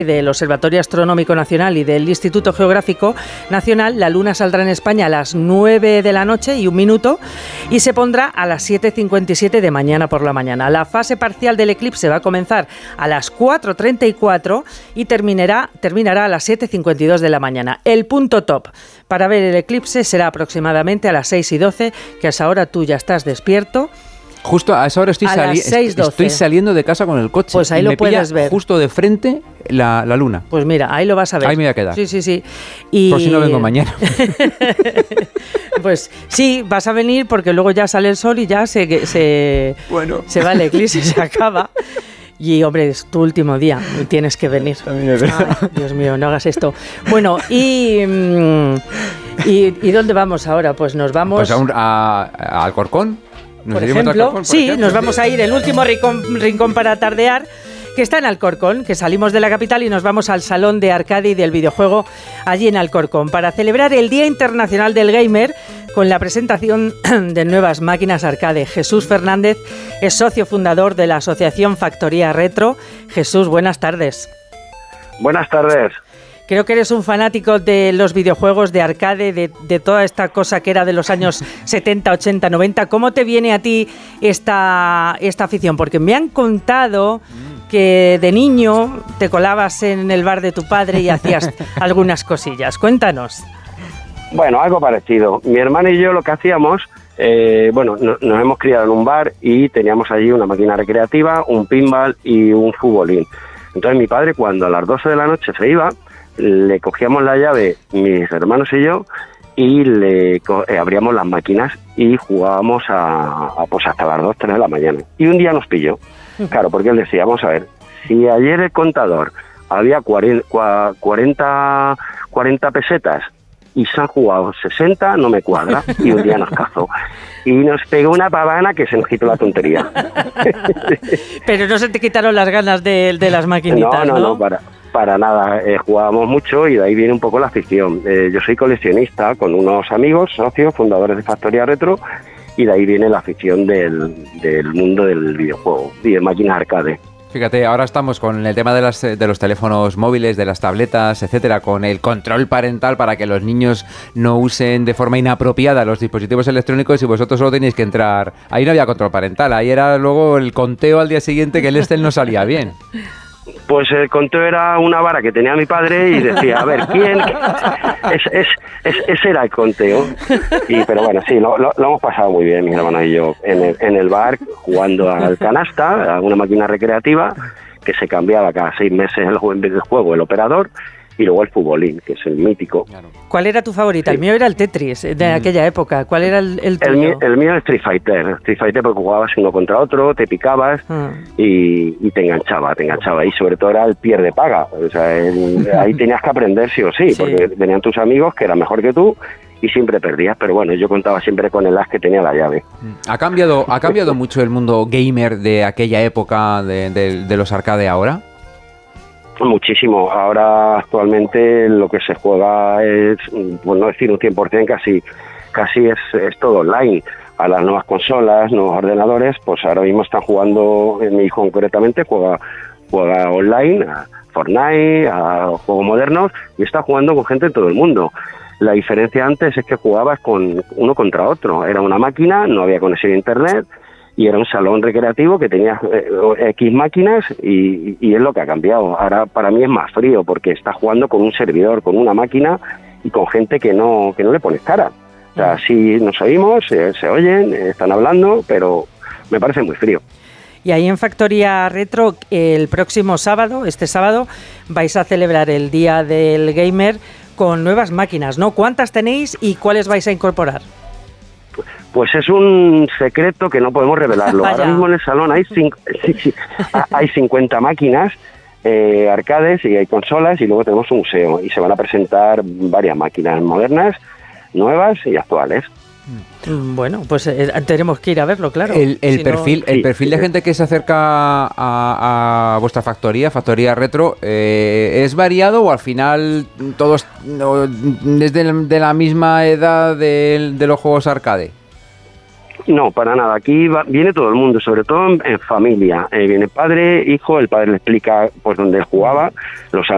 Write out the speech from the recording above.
del Observatorio Astronómico Nacional y del Instituto Geográfico Nacional, la luna saldrá en España a las 9 de la noche y 1 minuto y se pondrá a las 7:57 de mañana por la mañana. La fase parcial del eclipse va a comenzar a las 4:34 y terminará a las 7:52 de la mañana. El punto top para ver el eclipse será aproximadamente a las 6:12, que a esa hora tú ya estás despierto. Justo a esa hora estoy saliendo de casa con el coche. Pues ahí y lo me puedes pilla ver. Justo de frente la luna. Pues mira, ahí lo vas a ver. Ahí me voy a quedar. Sí. Por si no vengo mañana. Pues sí, vas a venir porque luego ya sale el sol y ya se va el eclipse, se acaba. Y, hombre, es tu último día y tienes que venir. Ay, Dios mío, no hagas esto. Bueno, ¿y dónde vamos ahora? Pues nos vamos... Pues a Alcorcón. Por ejemplo, nos vamos a ir el último rincón para tardear, que está en Alcorcón, que salimos de la capital y nos vamos al Salón de Arcade y del Videojuego allí en Alcorcón para celebrar el Día Internacional del Gamer con la presentación de nuevas máquinas arcade. Jesús Fernández es socio fundador de la asociación Factoría Retro. Jesús, buenas tardes. Buenas tardes. Creo que eres un fanático de los videojuegos de arcade, de toda esta cosa que era de los años 70, 80, 90. ¿Cómo te viene a ti esta afición? Porque me han contado que de niño te colabas en el bar de tu padre y hacías algunas cosillas. Cuéntanos. Bueno, algo parecido. Mi hermano y yo lo que hacíamos, nos hemos criado en un bar y teníamos allí una máquina recreativa, un pinball y un futbolín. Entonces mi padre, cuando a las 12 de la noche se iba, le cogíamos la llave, mis hermanos y yo, y le abríamos las máquinas y jugábamos pues hasta las 2, 3 de la mañana. Y un día nos pilló. Claro, porque él decía, vamos a ver, si ayer el contador había 40 pesetas y se han jugado 60, no me cuadra. Y un día nos cazó. Y nos pegó una pavana que se nos quitó la tontería. Pero no se te quitaron las ganas de las maquinitas, ¿no? No, para nada. Jugábamos mucho y de ahí viene un poco la afición. Yo soy coleccionista con unos amigos, socios, fundadores de Factoría Retro, y de ahí viene la afición del mundo del videojuego y de máquinas arcade. Fíjate, ahora estamos con el tema de los teléfonos móviles, de las tabletas, etcétera, con el control parental para que los niños no usen de forma inapropiada los dispositivos electrónicos y vosotros solo tenéis que entrar. Ahí no había control parental, ahí era luego el conteo al día siguiente que el Excel no salía bien. Pues el conteo era una vara que tenía mi padre y decía, a ver, ¿quién? Ese era el conteo. Pero bueno, sí, lo hemos pasado muy bien, mis hermanos y yo, en el bar, jugando al canasta, a una máquina recreativa, que se cambiaba cada 6 meses el juego, el operador, y luego el futbolín, que es el mítico. ¿Cuál era tu favorita? Sí. El mío era el Tetris, de aquella época. ¿Cuál era el tuyo? El mío es Street Fighter porque jugabas uno contra otro, te picabas y te enganchaba. Y sobre todo era el pierde paga. O sea, ahí tenías que aprender sí o sí, porque venían tus amigos que eran mejor que tú y siempre perdías. Pero bueno, yo contaba siempre con el as que tenía la llave. ¿Ha cambiado mucho el mundo gamer de aquella época de los arcade ahora? Muchísimo. Ahora actualmente lo que se juega es, por no decir un 100%, casi es todo online. A las nuevas consolas, nuevos ordenadores, pues ahora mismo están jugando, mi hijo concretamente juega online, a Fortnite, a juegos modernos, y está jugando con gente de todo el mundo. La diferencia antes es que jugabas con uno contra otro. Era una máquina, no había conexión a internet, y era un salón recreativo que tenía X máquinas y es lo que ha cambiado. Ahora para mí es más frío porque está jugando con un servidor, con una máquina y con gente que no le pones cara. O sea, sí nos oímos, se oyen, están hablando, pero me parece muy frío. Y ahí en Factoría Retro, el próximo sábado, este sábado, vais a celebrar el Día del Gamer con nuevas máquinas, ¿no? ¿Cuántas tenéis y cuáles vais a incorporar? Pues es un secreto que no podemos revelarlo. Ahora mismo en el salón hay 50 máquinas arcades y hay consolas y luego tenemos un museo y se van a presentar varias máquinas modernas, nuevas y actuales. Bueno, pues tenemos que ir a verlo, claro. El perfil de gente que se acerca a vuestra Factoría Retro, ¿es variado o al final todos desde de la misma edad de los juegos arcade? No, para nada. Aquí viene todo el mundo, sobre todo en familia. Viene padre, hijo, el padre le explica pues dónde jugaba, los